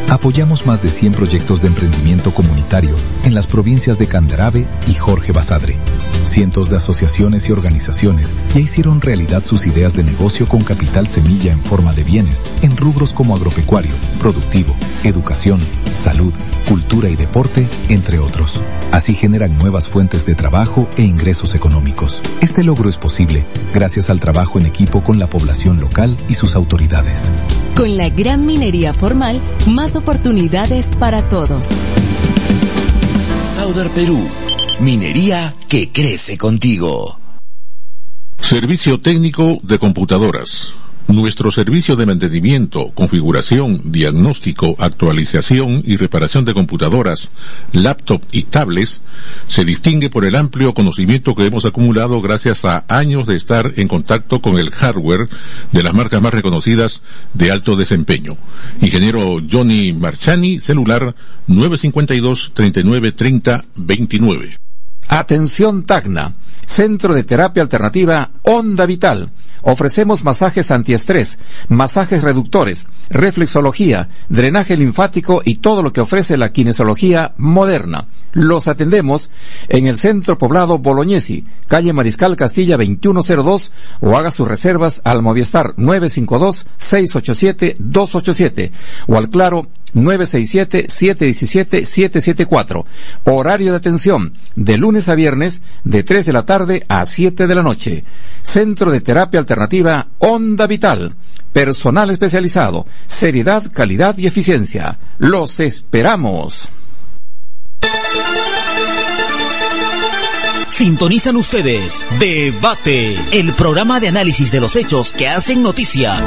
Apoyamos más de 100 proyectos de emprendimiento comunitario en las provincias de Candarave y Jorge Basadre. Cientos de asociaciones y organizaciones ya hicieron realidad sus ideas de negocio con capital semilla en forma de bienes en rubros como agropecuario, productivo, educación, salud, cultura y deporte, entre otros. Así generan nuevas fuentes de trabajo e ingresos económicos. Este logro es posible gracias al trabajo en equipo con la población local y sus autoridades. Con la gran minería formal, más oportunidades para todos. Sauder Perú, minería que crece contigo. Servicio técnico de computadoras. Nuestro servicio de mantenimiento, configuración, diagnóstico, actualización y reparación de computadoras, laptop y tablets se distingue por el amplio conocimiento que hemos acumulado gracias a años de estar en contacto con el hardware de las marcas más reconocidas de alto desempeño. Ingeniero Johnny Marchani, celular 952-3930-29. Atención Tacna, Centro de Terapia Alternativa Onda Vital. Ofrecemos masajes antiestrés, masajes reductores, reflexología, drenaje linfático y todo lo que ofrece la kinesiología moderna. Los atendemos en el Centro Poblado Bolognesi, calle Mariscal Castilla 2102, o haga sus reservas al Movistar 952-687-287 o al Claro 967-717-774. Horario de atención de lunes a viernes de 3 de la tarde a 7 de la noche. Centro de Terapia Alternativa Onda Vital. Personal especializado, seriedad, calidad y eficiencia. Los esperamos. Sintonizan ustedes Debate, el programa de análisis de los hechos que hacen noticia.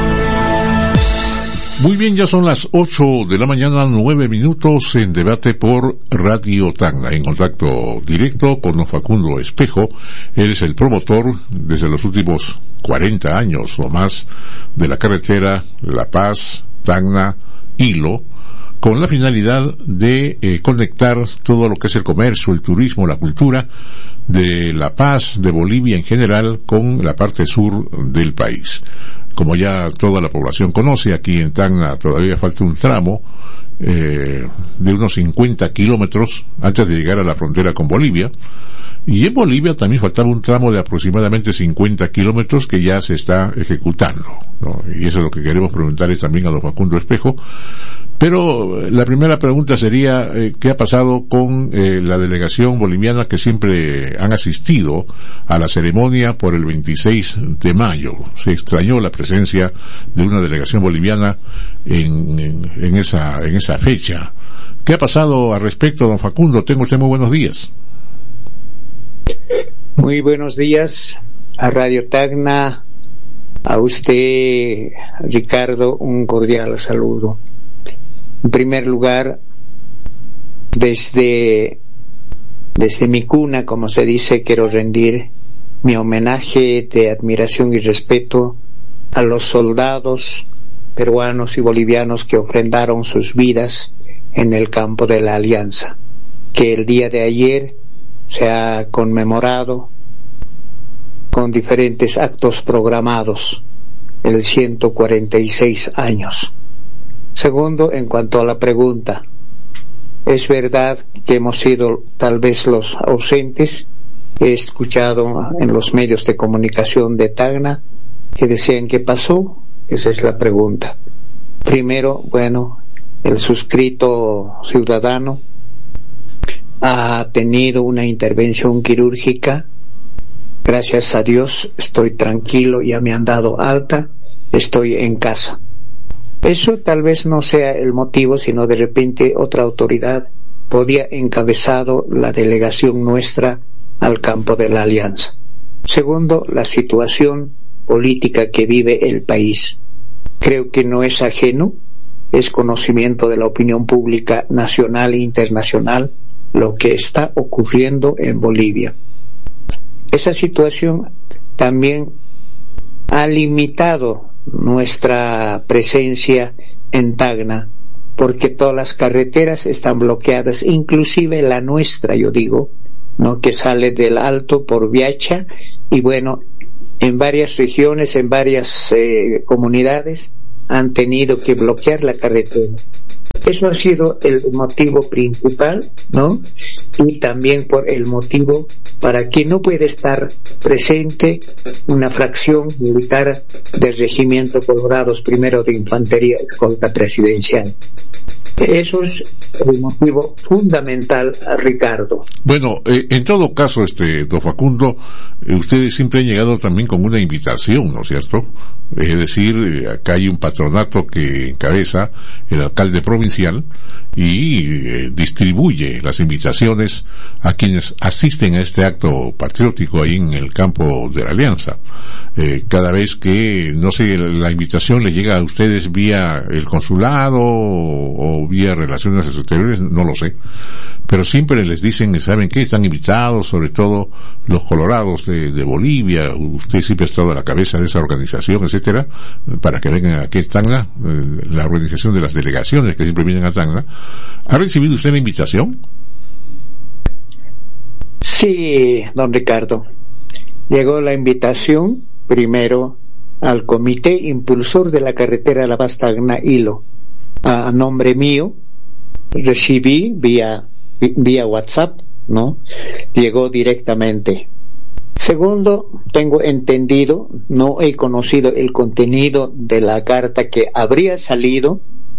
Muy bien, ya son las 8 de la mañana, 9 minutos en Debate por Radio Tacna. En contacto directo con don Facundo Espejo. Él es el promotor desde los últimos 40 años o más de la carretera La Paz, Tacna, Hilo, con la finalidad de conectar todo lo que es el comercio, el turismo, la cultura de La Paz, de Bolivia en general, con la parte sur del país. Como ya toda la población conoce, aquí en Tacna todavía falta un tramo de unos 50 kilómetros antes de llegar a la frontera con Bolivia. Y en Bolivia también faltaba un tramo de aproximadamente 50 kilómetros que ya se está ejecutando, ¿no? Y eso es lo que queremos preguntarle también a don Facundo Espejo. Pero la primera pregunta sería, ¿qué ha pasado con la delegación boliviana que siempre han asistido a la ceremonia por el 26 de mayo? Se extrañó la presencia de una delegación boliviana en esa fecha. ¿Qué ha pasado al respecto, don Facundo? Tenga usted muy buenos días. Muy buenos días a Radio Tacna, a usted, Ricardo, un cordial saludo. En primer lugar, desde mi cuna, como se dice, quiero rendir mi homenaje de admiración y respeto a los soldados peruanos y bolivianos que ofrendaron sus vidas en el campo de la Alianza, que el día de ayer se ha conmemorado con diferentes actos programados el 146 años. Segundo, en cuanto a la pregunta, es verdad que hemos sido tal vez los ausentes. He escuchado en los medios de comunicación de Tacna que decían ¿qué pasó? Esa es la pregunta. Primero, bueno, el suscrito ciudadano ha tenido una intervención quirúrgica. Gracias a Dios estoy tranquilo, ya me han dado alta, estoy en casa. Eso tal vez no sea el motivo, sino de repente otra autoridad podía encabezado la delegación nuestra al campo de la Alianza. Segundo, la situación política que vive el país. Creo que no es ajeno, es conocimiento de la opinión pública nacional e internacional lo que está ocurriendo en Bolivia. Esa situación también ha limitado nuestra presencia en Tacna, porque todas las carreteras están bloqueadas, inclusive la nuestra, yo digo, ¿no?, que sale del Alto por Viacha, y bueno, en varias regiones, en varias comunidades han tenido que bloquear la carretera. Eso ha sido el motivo principal, ¿no? Y también por el motivo para que no puede estar presente una fracción militar del Regimiento Colorados I de Infantería Escolta Presidencial. Eso es el motivo fundamental, Ricardo. Bueno, en todo caso, don Facundo, ustedes siempre han llegado también con una invitación, ¿no es cierto? Es decir, acá hay un patronato que encabeza el alcalde provincial y distribuye las invitaciones a quienes asisten a este acto patriótico ahí en el campo de la Alianza. Cada vez que, no sé, la invitación les llega a ustedes vía el consulado o vía Relaciones Exteriores, no lo sé, pero siempre les dicen, ¿saben qué? Están invitados, sobre todo los colorados de Bolivia. Usted siempre ha estado a la cabeza de esa organización, etcétera, para que vengan aquí a Tacna, la organización de las delegaciones que siempre vienen a Tacna. ¿Ha recibido usted la invitación? Sí, don Ricardo. Llegó la invitación primero al comité impulsor de la carretera La Paz-Tacna-Hilo. A nombre mío, recibí vía WhatsApp, ¿no? Llegó directamente. Segundo, tengo entendido, no he conocido el contenido de la carta que habría salido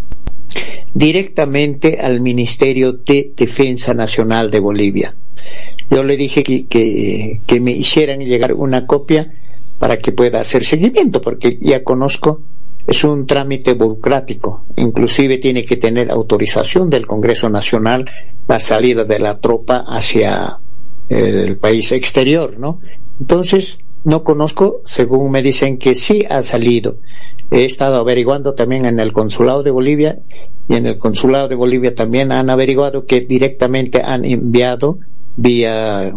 directamente al Ministerio de Defensa Nacional de Bolivia. Yo le dije que me hicieran llegar una copia para que pueda hacer seguimiento, porque ya conozco, es un trámite burocrático, inclusive tiene que tener autorización del Congreso Nacional la salida de la tropa hacia el país exterior, ¿no? Entonces, no conozco, según me dicen que sí ha salido. He estado averiguando también en el Consulado de Bolivia, y en el Consulado de Bolivia también han averiguado que directamente han enviado debe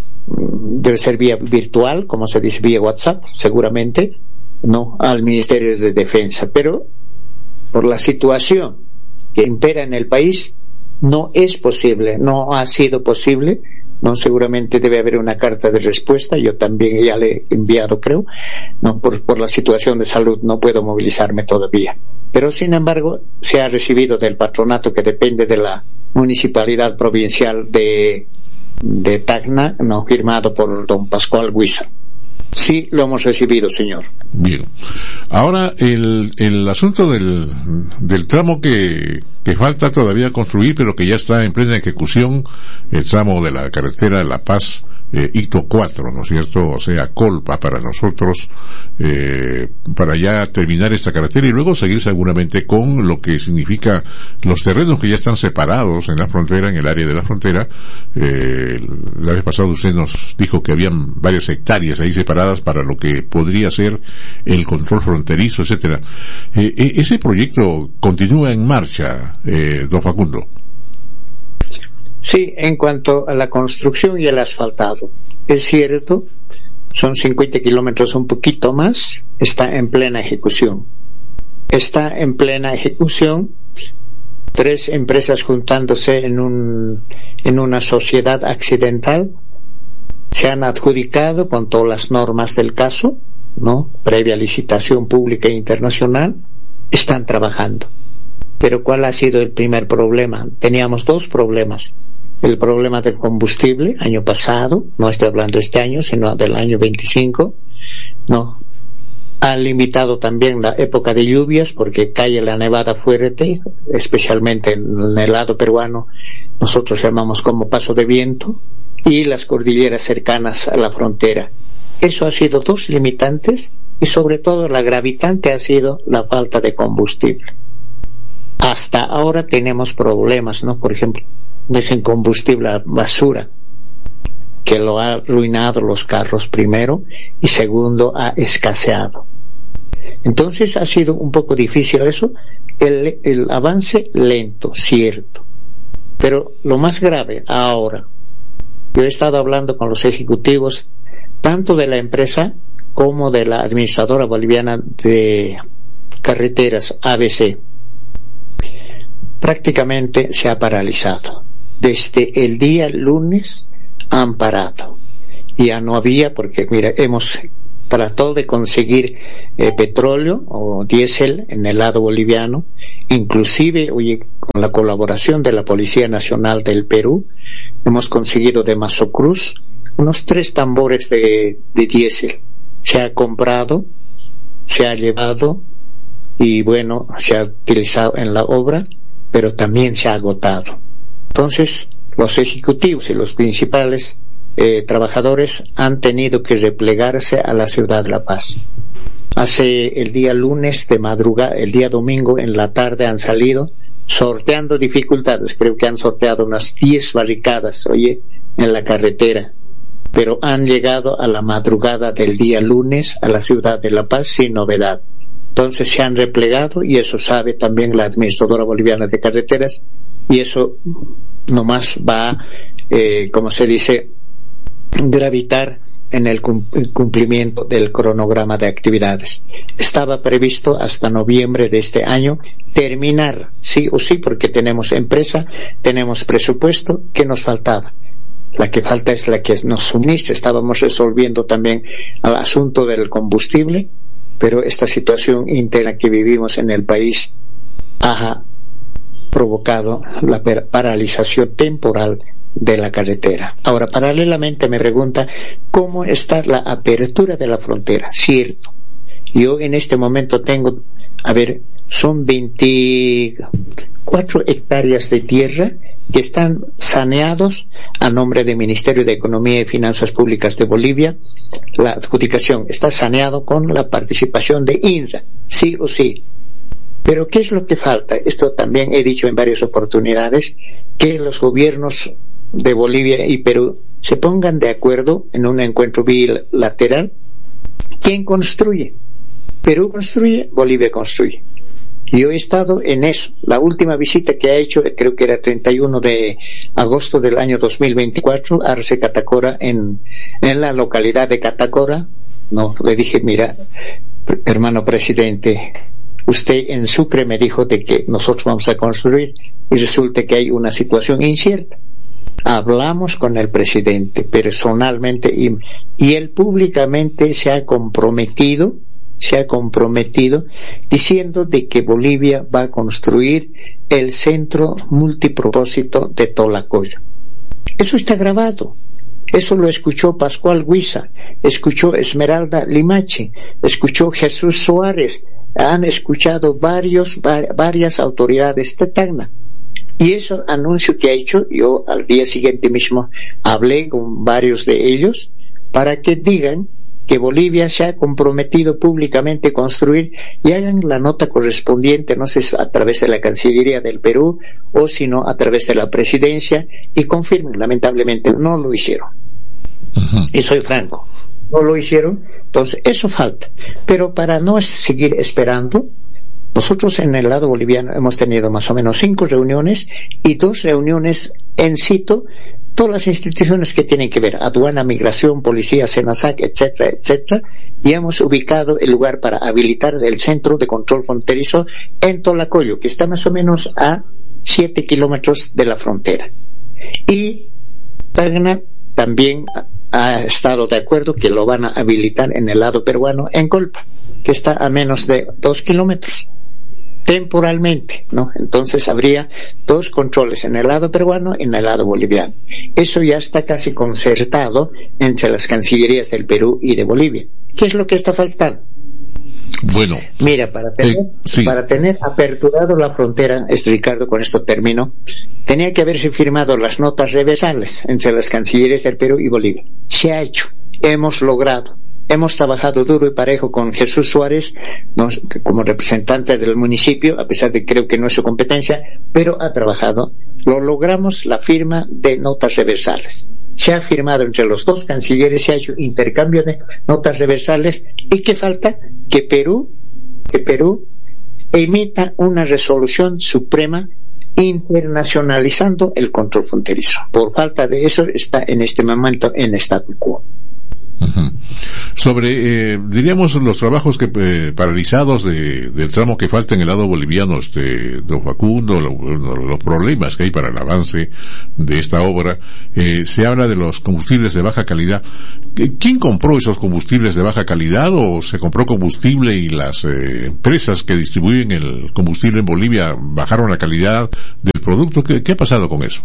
ser vía virtual, como se dice, vía WhatsApp, seguramente, no al Ministerio de Defensa, pero por la situación que impera en el país no es posible, no ha sido posible, no, seguramente debe haber una carta de respuesta, yo también ya le he enviado, creo, no, por la situación de salud no puedo movilizarme todavía, pero sin embargo se ha recibido del patronato que depende de la municipalidad provincial de Tacna, no, firmado por don Pascual Huiza. Sí, lo hemos recibido, señor. Bien. Ahora, el asunto del tramo que falta todavía construir, pero que ya está en plena ejecución, el tramo de la carretera de La Paz, Hito 4, ¿no es cierto? O sea, Colpa para nosotros, para ya terminar esta carretera y luego seguir seguramente con lo que significa los terrenos que ya están separados en la frontera, en el área de la frontera. La vez pasada usted nos dijo que habían varias hectáreas ahí separadas para lo que podría ser el control fronterizo, etcétera. Ese proyecto continúa en marcha, don Facundo. Sí, en cuanto a la construcción y el asfaltado, es cierto, son 50 kilómetros, un poquito más, está en plena ejecución. Está en plena ejecución, 3 empresas juntándose en una sociedad accidental, se han adjudicado con todas las normas del caso, ¿no? Previa licitación pública e internacional, están trabajando. Pero ¿cuál ha sido el primer problema? Teníamos 2 problemas. El problema del combustible, año pasado, no estoy hablando de este año, sino del año 25, no. Han limitado también la época de lluvias porque cae la nevada fuerte, especialmente en el lado peruano, nosotros llamamos como paso de viento, y las cordilleras cercanas a la frontera. Eso ha sido 2 limitantes, y sobre todo la gravitante ha sido la falta de combustible. Hasta ahora tenemos problemas, ¿no? Por ejemplo, dicen combustible a basura, que lo ha arruinado los carros primero, y segundo ha escaseado. Entonces ha sido un poco difícil eso, el avance lento, cierto. Pero lo más grave ahora, yo he estado hablando con los ejecutivos tanto de la empresa como de la administradora boliviana de carreteras ABC. Prácticamente se ha paralizado. Desde el día lunes han parado. Ya no había, porque mira, hemos trató de conseguir petróleo o diésel en el lado boliviano, inclusive con la colaboración de la Policía Nacional del Perú, hemos conseguido de Mazocruz unos 3 tambores de diésel. Se ha comprado, se ha llevado y bueno, se ha utilizado en la obra, pero también se ha agotado. Entonces, los ejecutivos y los principales trabajadores han tenido que replegarse a la ciudad de La Paz. El día lunes de madrugada, el día domingo en la tarde han salido sorteando dificultades. Creo que han sorteado unas 10 barricadas, en la carretera. Pero han llegado a la madrugada del día lunes a la ciudad de La Paz sin novedad. Entonces se han replegado y eso sabe también la Administradora Boliviana de Carreteras y eso nomás va, como se dice, gravitar en el cumplimiento del cronograma de actividades. Estaba previsto hasta noviembre de este año terminar, sí o sí, porque tenemos empresa, tenemos presupuesto. ¿Qué nos faltaba? La que falta es la que nos suministra. Estábamos resolviendo también el asunto del combustible, pero esta situación interna que vivimos en el país ha provocado la paralización temporal de la carretera. Ahora, paralelamente me pregunta cómo está la apertura de la frontera. Cierto, yo en este momento tengo, son 24 hectáreas de tierra que están saneados a nombre del Ministerio de Economía y Finanzas Públicas de Bolivia. La adjudicación está saneado con la participación de INRA, sí o sí. Pero ¿qué es lo que falta? Esto también he dicho en varias oportunidades, que los gobiernos de Bolivia y Perú se pongan de acuerdo en un encuentro bilateral. ¿Quién construye? Perú construye, Bolivia construye. Yo he estado en eso. La última visita que ha hecho, creo que era 31 de agosto del año 2024, Arce Catacora, en la localidad de Catacora. No, le dije, mira, hermano presidente, usted en Sucre me dijo de que nosotros vamos a construir y resulta que hay una situación incierta. Hablamos con el presidente personalmente y él públicamente se ha comprometido diciendo de que Bolivia va a construir el centro multipropósito de Tolacoyo. Eso está grabado. Eso lo escuchó Pascual Huiza, escuchó Esmeralda Limache, escuchó Jesús Suárez, han escuchado varias autoridades de Tacna. Y ese anuncio que ha hecho, yo al día siguiente mismo hablé con varios de ellos para que digan que Bolivia se ha comprometido públicamente a construir y hagan la nota correspondiente, no sé si a través de la Cancillería del Perú o sino a través de la Presidencia, y confirmen. Lamentablemente no lo hicieron. Y soy franco, no lo hicieron. Entonces eso falta. Pero para no seguir esperando, nosotros en el lado boliviano hemos tenido más o menos 5 reuniones y 2 reuniones en situ, todas las instituciones que tienen que ver, aduana, migración, policía, SENASAC, etcétera, etcétera, y hemos ubicado el lugar para habilitar el centro de control fronterizo en Tolacoyo, que está más o menos a 7 kilómetros de la frontera. Y Tacna también ha estado de acuerdo que lo van a habilitar en el lado peruano, en Colpa, que está a menos de 2 kilómetros. Temporalmente, ¿no? Entonces habría 2 controles en el lado peruano y en el lado boliviano. Eso ya está casi concertado entre las cancillerías del Perú y de Bolivia. ¿Qué es lo que está faltando? Bueno. Mira, para tener aperturado la frontera, Ricardo, con esto termino, tenía que haberse firmado las notas reversales entre las cancillerías del Perú y Bolivia. Se ha hecho. Hemos logrado. Hemos trabajado duro y parejo con Jesús Suárez, como representante del municipio, a pesar de que creo que no es su competencia, pero ha trabajado. Lo logramos, la firma de notas reversales. Se ha firmado entre los 2 cancilleres, se ha hecho intercambio de notas reversales. ¿Y qué falta? Que Perú emita una resolución suprema internacionalizando el control fronterizo. Por falta de eso está en este momento en statu quo. Sobre, diríamos, los trabajos que paralizados del tramo que falta en el lado boliviano, don Facundo, los problemas que hay para el avance de esta obra, se habla de los combustibles de baja calidad. ¿Quién compró esos combustibles de baja calidad, o se compró combustible y las empresas que distribuyen el combustible en Bolivia bajaron la calidad del producto? ¿Qué ha pasado con eso?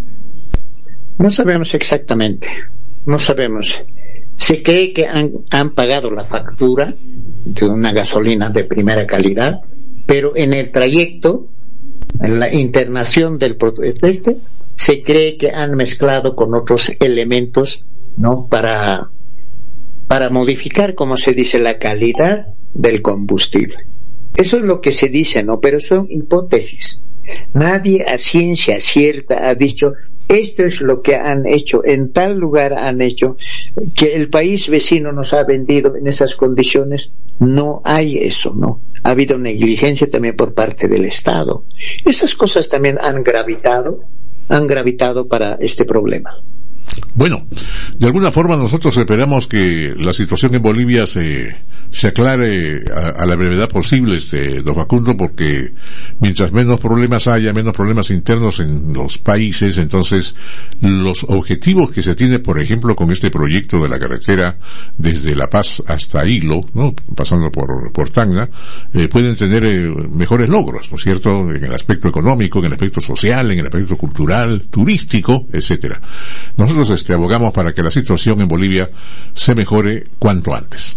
No sabemos exactamente, no sabemos. Se cree que han pagado la factura de una gasolina de primera calidad, pero en el trayecto, en la internación del producto se cree que han mezclado con otros elementos, ¿no? Para modificar, como se dice, la calidad del combustible. Eso es lo que se dice, ¿no? Pero son hipótesis. Nadie a ciencia cierta ha dicho esto es lo que han hecho, en tal lugar han hecho, que el país vecino nos ha vendido en esas condiciones. No hay eso, ¿no? Ha habido negligencia también por parte del Estado. Esas cosas también han gravitado para este problema. Bueno, de alguna forma nosotros esperamos que la situación en Bolivia se aclare a la brevedad posible, don Facundo, porque mientras menos problemas haya, menos problemas internos en los países, entonces los objetivos que se tiene, por ejemplo, con este proyecto de la carretera desde La Paz hasta Hilo, ¿no? Pasando por Tacna, pueden tener mejores logros, ¿no es cierto?, en el aspecto económico, en el aspecto social, en el aspecto cultural, turístico, etcétera. Nosotros abogamos para que la situación en Bolivia se mejore cuanto antes.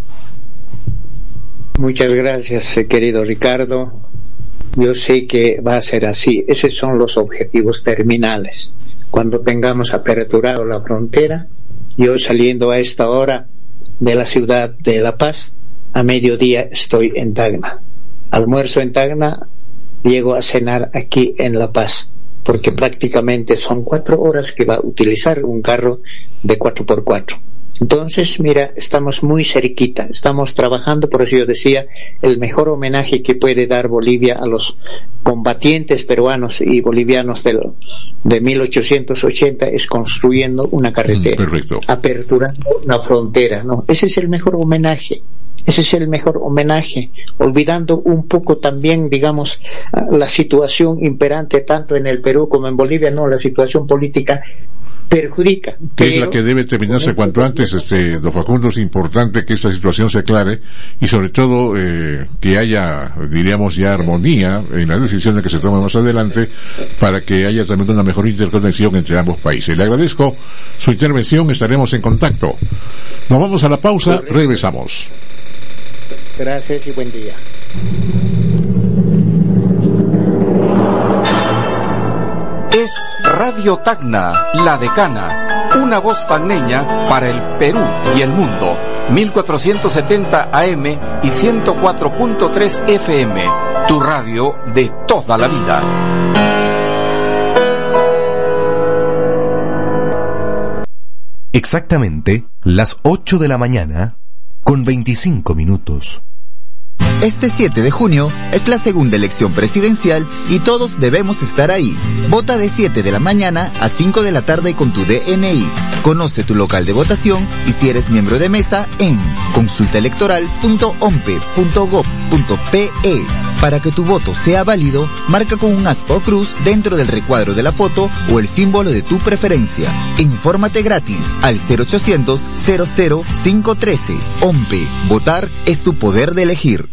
Muchas gracias, querido Ricardo. Yo sé que va a ser así. Esos son los objetivos terminales. Cuando tengamos aperturado la frontera, yo saliendo a esta hora de la ciudad de La Paz, a mediodía estoy en Tacna. Almuerzo en Tacna, llego a cenar aquí en La Paz, porque prácticamente son 4 horas que va a utilizar un carro de 4x4. Entonces, mira, estamos muy cerquita, estamos trabajando. Por eso yo decía, el mejor homenaje que puede dar Bolivia a los combatientes peruanos y bolivianos de 1880 es construyendo una carretera, aperturando una frontera, ¿no? Ese es el mejor homenaje. Ese es el mejor homenaje, olvidando un poco también, digamos, la situación imperante tanto en el Perú como en Bolivia. No, la situación política perjudica. Que es la que debe terminarse cuanto antes, don Facundo. Es importante que esta situación se aclare y sobre todo que haya, diríamos, ya armonía en las decisiones que se tomen más adelante, para que haya también una mejor interconexión entre ambos países. Le agradezco su intervención, estaremos en contacto. Nos vamos a la pausa, regresamos. Gracias y buen día. Es Radio Tacna, La Decana, una voz tacneña para el Perú y el mundo. 1470 AM y 104.3 FM, tu radio de toda la vida. Exactamente las 8 de la mañana con 25 minutos. Este 7 de junio es la segunda elección presidencial y todos debemos estar ahí. Vota de 7 de la mañana a 5 de la tarde con tu DNI. Conoce tu local de votación y si eres miembro de mesa en consultaelectoral.ompe.gov.pe. Para que tu voto sea válido, marca con un aspa o cruz dentro del recuadro de la foto o el símbolo de tu preferencia. Infórmate gratis al 0800 00 513. OMPE. Votar es tu poder de elegir.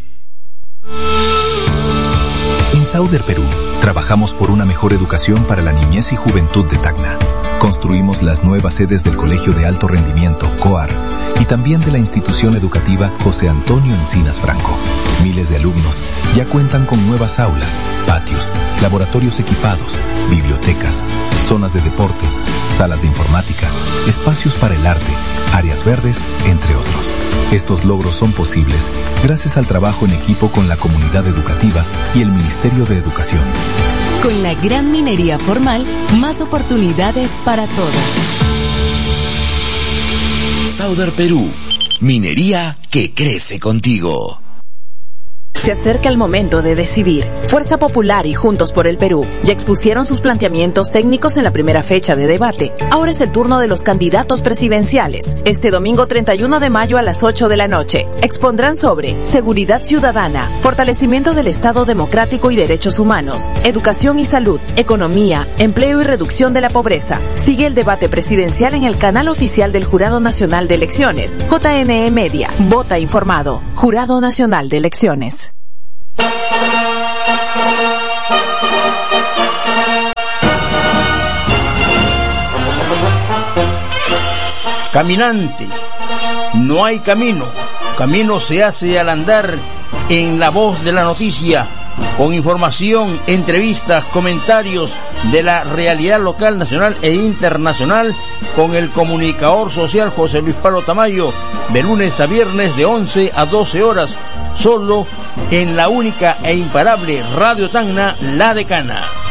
En Sauder Perú, trabajamos por una mejor educación para la niñez y juventud de Tacna. Construimos las nuevas sedes del Colegio de Alto Rendimiento, COAR, y también de la institución educativa José Antonio Encinas Franco. Miles de alumnos ya cuentan con nuevas aulas, patios, laboratorios equipados, bibliotecas, zonas de deporte, salas de informática, espacios para el arte, áreas verdes, entre otros. Estos logros son posibles gracias al trabajo en equipo con la comunidad educativa y el Ministerio de Educación. Con la gran minería formal, más oportunidades para todos. Sauder Perú, minería que crece contigo. Se acerca el momento de decidir. Fuerza Popular y Juntos por el Perú ya expusieron sus planteamientos técnicos en la primera fecha de debate. Ahora es el turno de los candidatos presidenciales. Este domingo 31 de mayo a las 8 de la noche. Expondrán sobre seguridad ciudadana, fortalecimiento del Estado democrático y derechos humanos, educación y salud, economía, empleo y reducción de la pobreza. Sigue el debate presidencial en el canal oficial del Jurado Nacional de Elecciones, JNE Media. Vota informado. Jurado Nacional de Elecciones. Caminante, no hay camino. Camino se hace al andar. En La Voz de la Noticia, con información, entrevistas, comentarios de la realidad local, nacional e internacional, con el comunicador social José Luis Pablo Tamayo, de lunes a viernes de 11 a 12 horas, solo en la única e imparable Radio Tacna, La Decana.